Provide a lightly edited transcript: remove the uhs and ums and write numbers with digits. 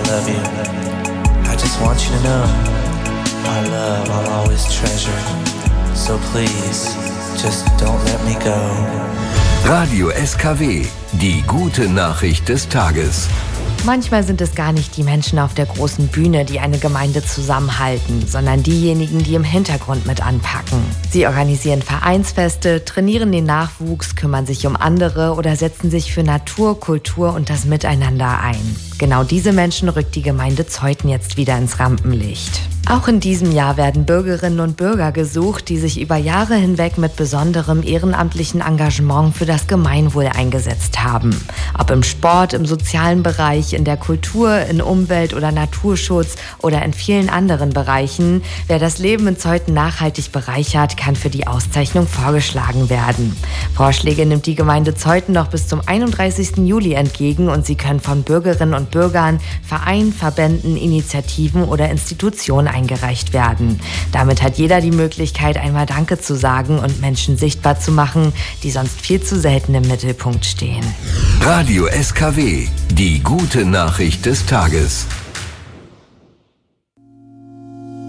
love you. I just want you to know, our love I'll always treasure. So please, just don't let me go. Radio SKW, die gute Nachricht des Tages. Manchmal sind es gar nicht die Menschen auf der großen Bühne, die eine Gemeinde zusammenhalten, sondern diejenigen, die im Hintergrund mit anpacken. Sie organisieren Vereinsfeste, trainieren den Nachwuchs, kümmern sich um andere oder setzen sich für Natur, Kultur und das Miteinander ein. Genau diese Menschen rückt die Gemeinde Zeuthen jetzt wieder ins Rampenlicht. Auch in diesem Jahr werden Bürgerinnen und Bürger gesucht, die sich über Jahre hinweg mit besonderem ehrenamtlichen Engagement für das Gemeinwohl eingesetzt haben. Ob im Sport, im sozialen Bereich, in der Kultur, in Umwelt- oder Naturschutz oder in vielen anderen Bereichen. Wer das Leben in Zeuthen nachhaltig bereichert, kann für die Auszeichnung vorgeschlagen werden. Vorschläge nimmt die Gemeinde Zeuthen noch bis zum 31. Juli entgegen und sie können von Bürgerinnen und Bürgern, Vereinen, Verbänden, Initiativen oder Institutionen eingereicht werden. Damit hat jeder die Möglichkeit, einmal Danke zu sagen und Menschen sichtbar zu machen, die sonst viel zu selten im Mittelpunkt stehen. Radio SKW, die gute Nachricht des Tages.